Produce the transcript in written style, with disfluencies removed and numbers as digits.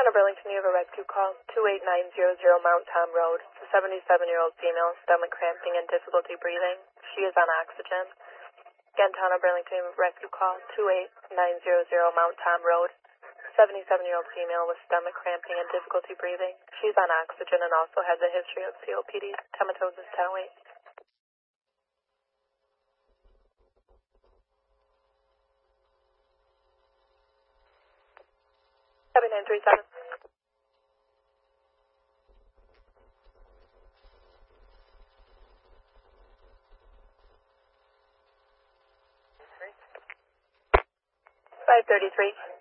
Town of Burlington, you have a rescue call, 28900 Mount Tom Road. It's a 77-year-old female, stomach cramping and difficulty breathing. She is on oxygen. Again, Town of Burlington, you have a rescue call, 28900 Mount Tom Road. 77-year-old female with stomach cramping and difficulty breathing. She's on oxygen and also has a history of COPD. Tematosis 1008. 7937. Five 33.